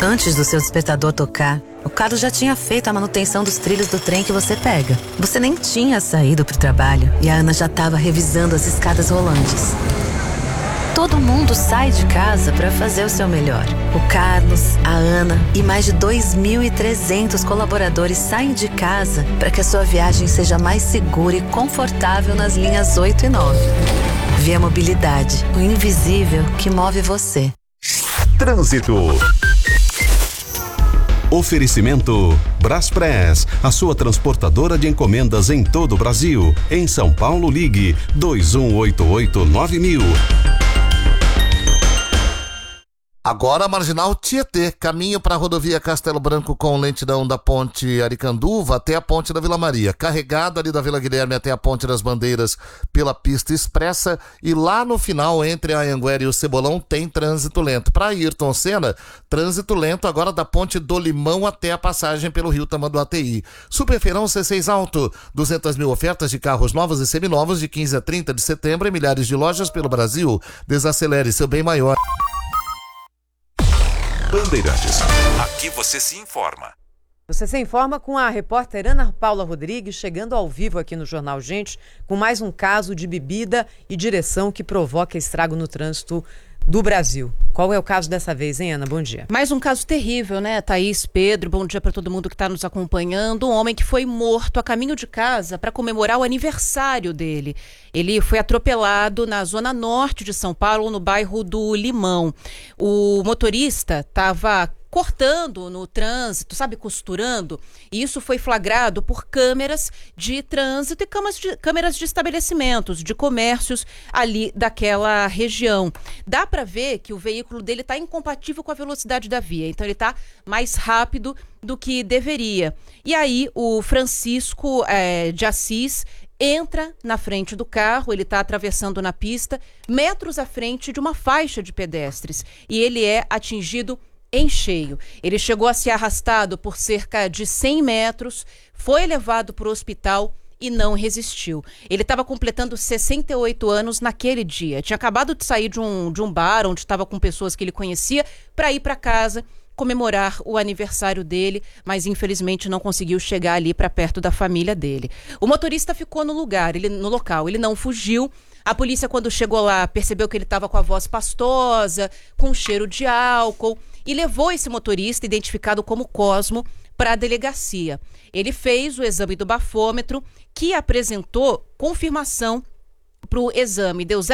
Antes do seu despertador tocar, o Carlos já tinha feito a manutenção dos trilhos do trem que você pega. Você nem tinha saído pro trabalho e a Ana já estava revisando as escadas rolantes. Todo mundo sai de casa para fazer o seu melhor. O Carlos, a Ana e mais de 2.300 colaboradores saem de casa para que a sua viagem seja mais segura e confortável nas linhas 8 e 9. Via Mobilidade, o invisível que move você. Trânsito. Oferecimento Braspress, a sua transportadora de encomendas em todo o Brasil. Em São Paulo, ligue 2188-9000. Agora, Marginal Tietê, caminho para a rodovia Castelo Branco com lentidão da ponte Aricanduva até a ponte da Vila Maria. Carregado ali da Vila Guilherme até a ponte das Bandeiras pela pista expressa. E lá no final, entre a Anhanguera e o Cebolão, tem trânsito lento. Para Ayrton Senna, trânsito lento agora da ponte do Limão até a passagem pelo Rio Tamanduateí. Superfeirão C6 Alto, 200 mil ofertas de carros novos e seminovos de 15 a 30 de setembro em milhares de lojas pelo Brasil. Desacelere seu bem maior. Bandeirantes, aqui você se informa. Você se informa com a repórter Ana Paula Rodrigues, chegando ao vivo aqui no Jornal Gente, com mais um caso de bebida e direção que provoca estrago no trânsito do Brasil. Qual é o caso dessa vez, hein, Ana? Bom dia. Mais um caso terrível, né, Thaís, Pedro? Bom dia para todo mundo que está nos acompanhando. Um homem que foi morto a caminho de casa para comemorar o aniversário dele. Ele foi atropelado na zona norte de São Paulo, no bairro do Limão. O motorista estava cortando no trânsito, sabe, costurando, e isso foi flagrado por câmeras de trânsito e câmeras de estabelecimentos, de comércios ali daquela região. Dá para ver que o veículo dele está incompatível com a velocidade da via, então ele está mais rápido do que deveria. E aí o Francisco de Assis entra na frente do carro, ele está atravessando na pista, metros à frente de uma faixa de pedestres, e ele é atingido em cheio. Ele chegou a ser arrastado por cerca de 100 metros, foi levado para o hospital e não resistiu. Ele estava completando 68 anos naquele dia. Tinha acabado de sair de um bar onde estava com pessoas que ele conhecia para ir para casa comemorar o aniversário dele, mas infelizmente não conseguiu chegar ali para perto da família dele. O motorista ficou no local, ele não fugiu. A polícia, quando chegou lá, percebeu que ele estava com a voz pastosa, com cheiro de álcool, e levou esse motorista, identificado como Cosmo, para a delegacia. Ele fez o exame do bafômetro, que apresentou confirmação para o exame. Deu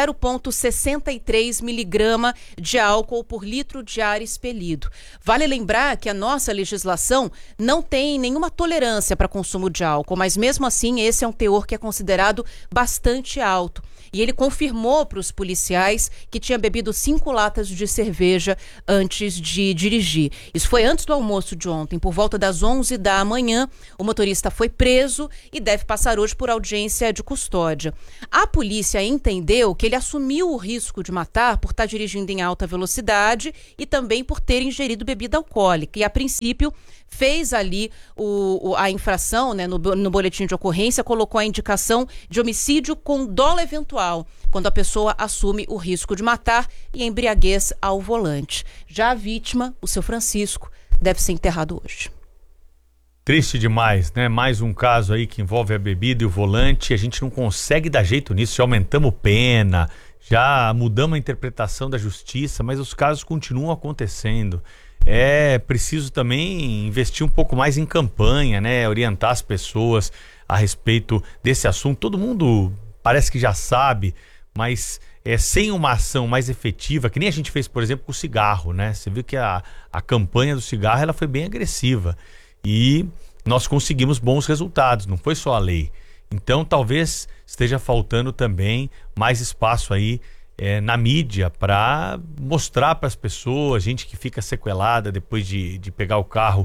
0,63 miligrama de álcool por litro de ar expelido. Vale lembrar que a nossa legislação não tem nenhuma tolerância para consumo de álcool, mas mesmo assim esse é um teor que é considerado bastante alto. E ele confirmou para os policiais que tinha bebido 5 latas de cerveja antes de dirigir. Isso foi antes do almoço de ontem. Por volta das 11 da manhã, o motorista foi preso e deve passar hoje por audiência de custódia. A polícia entendeu que ele assumiu o risco de matar por estar dirigindo em alta velocidade e também por ter ingerido bebida alcoólica. E, a princípio, fez ali a infração, né, no boletim de ocorrência, colocou a indicação de homicídio com dolo eventual, quando a pessoa assume o risco de matar e embriaguez ao volante. Já a vítima, o seu Francisco, deve ser enterrado hoje. Triste demais, né? Mais um caso aí que envolve a bebida e o volante. A gente não consegue dar jeito nisso. Já aumentamos pena, já mudamos a interpretação da justiça, mas os casos continuam acontecendo. É preciso também investir um pouco mais em campanha, né? Orientar as pessoas a respeito desse assunto. Todo mundo parece que já sabe, mas sem uma ação mais efetiva, que nem a gente fez, por exemplo, com o cigarro, né? Você viu que a campanha do cigarro ela foi bem agressiva e nós conseguimos bons resultados, não foi só a lei. Então talvez esteja faltando também mais espaço aí na mídia para mostrar para as pessoas, gente que fica sequelada depois de pegar o carro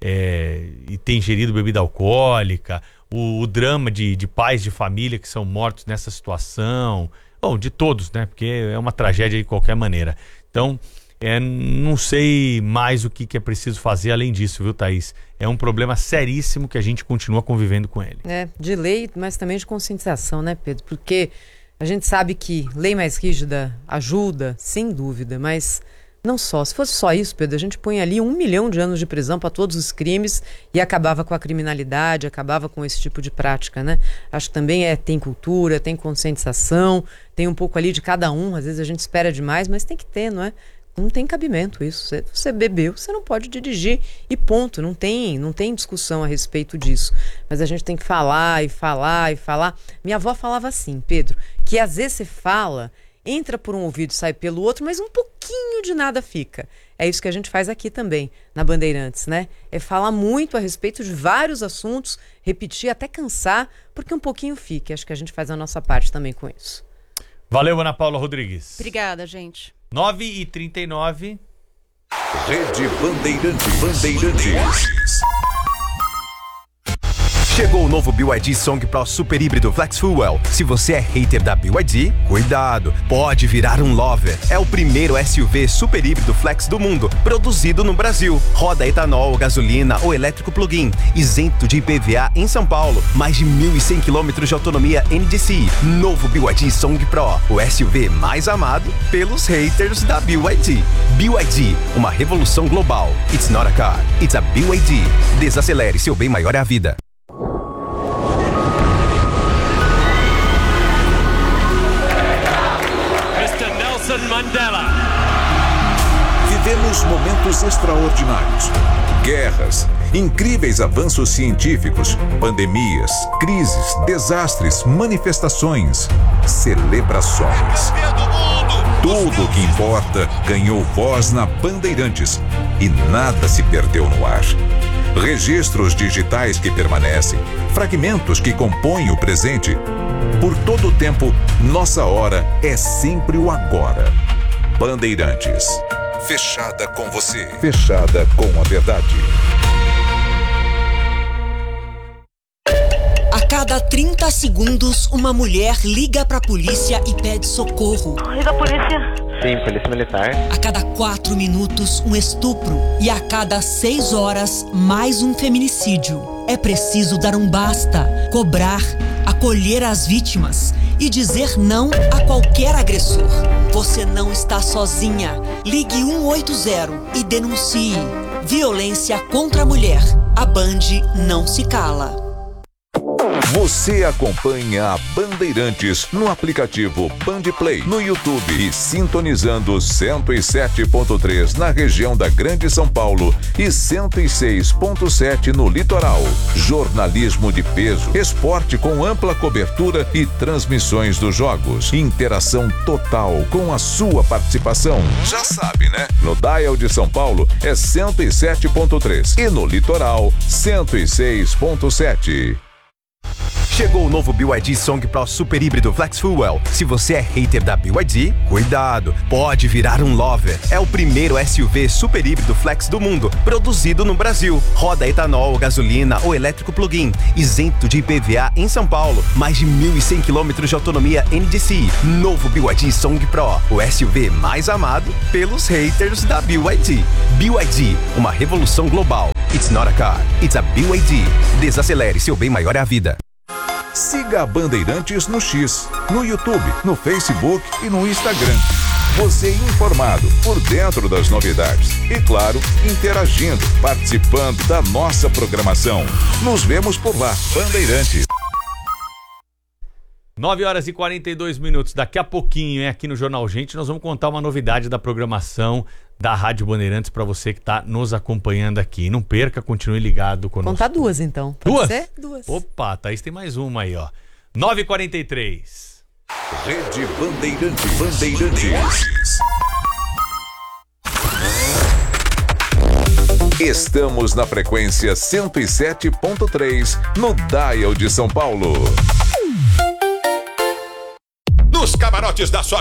e ter ingerido bebida alcoólica, o drama de pais de família que são mortos nessa situação, bom, de todos, né? Porque é uma tragédia de qualquer maneira. Então, não sei mais o que é preciso fazer além disso, viu, Thaís? É um problema seríssimo que a gente continua convivendo com ele. De lei, mas também de conscientização, né, Pedro? Porque a gente sabe que lei mais rígida ajuda, sem dúvida, mas Não só. Se fosse só isso, Pedro, a gente põe ali 1 milhão de anos de prisão para todos os crimes e acabava com a criminalidade, acabava com esse tipo de prática, né? Acho que também tem cultura, tem conscientização, tem um pouco ali de cada um. Às vezes a gente espera demais, mas tem que ter, não é? Não tem cabimento isso. Você bebeu, você não pode dirigir e ponto. Não tem discussão a respeito disso. Mas a gente tem que falar e falar e falar. Minha avó falava assim, Pedro, que às vezes você fala, entra por um ouvido e sai pelo outro, mas um pouquinho de nada fica. É isso que a gente faz aqui também, na Bandeirantes, né? É falar muito a respeito de vários assuntos, repetir até cansar, porque um pouquinho fica. Acho que a gente faz a nossa parte também com isso. Valeu, Ana Paula Rodrigues. Obrigada, gente. 9h39. Rede Bandeirantes. Chegou o novo BYD Song Pro Super Híbrido Flex Fuel. Se você é hater da BYD, cuidado, pode virar um lover. É o primeiro SUV super híbrido flex do mundo, produzido no Brasil. Roda etanol, gasolina ou elétrico plug-in, isento de IPVA em São Paulo. Mais de 1.100 km de autonomia NDCi. Novo BYD Song Pro, o SUV mais amado pelos haters da BYD. BYD, uma revolução global. It's not a car, it's a BYD. Desacelere, seu bem maior é a vida. Mandela. Vivemos momentos extraordinários. Guerras, incríveis avanços científicos, pandemias, crises, desastres, manifestações, celebrações. Tudo o que importa ganhou voz na Bandeirantes e nada se perdeu no ar. Registros digitais que permanecem, fragmentos que compõem o presente. Por todo o tempo, nossa hora é sempre o agora. Bandeirantes. Fechada com você. Fechada com a verdade. A cada 30 segundos, uma mulher liga pra polícia e pede socorro. Liga a polícia. Sim, polícia militar. A cada 4 minutos, um estupro. E a cada 6 horas, mais um feminicídio. É preciso dar um basta, cobrar, acolher as vítimas e dizer não a qualquer agressor. Você não está sozinha. Ligue 180 e denuncie. Violência contra a mulher. A Band não se cala. Você acompanha a Bandeirantes no aplicativo Bandplay, no YouTube e sintonizando 107.3 na região da Grande São Paulo e 106.7 no litoral. Jornalismo de peso, esporte com ampla cobertura e transmissões dos jogos. Interação total com a sua participação. Já sabe, né? No dial de São Paulo é 107.3 e no litoral 106.7. Chegou o novo BYD Song Pro Super Híbrido Flex Fuel. Se você é hater da BYD, cuidado, pode virar um lover. É o primeiro SUV super híbrido flex do mundo, produzido no Brasil. Roda etanol, gasolina ou elétrico plug-in, isento de IPVA em São Paulo. Mais de 1.100 km de autonomia NDCi. Novo BYD Song Pro, o SUV mais amado pelos haters da BYD. BYD, uma revolução global. It's not a car, it's a BYD. Desacelere, seu bem maior é a vida. Siga a Bandeirantes no X, no YouTube, no Facebook e no Instagram. Você informado, por dentro das novidades e, claro, interagindo, participando da nossa programação. Nos vemos por lá, Bandeirantes. 9h42. Daqui a pouquinho, aqui no Jornal Gente, nós vamos contar uma novidade da programação da Rádio Bandeirantes para você que está nos acompanhando aqui. Não perca, continue ligado conosco. Contar 2, então. Duas? Pode ser? 2. Opa, Thaís tem mais uma aí, ó. 9h43. Rede Bandeirantes. Estamos na frequência 107.3 no dial de São Paulo. Nos camarotes da sua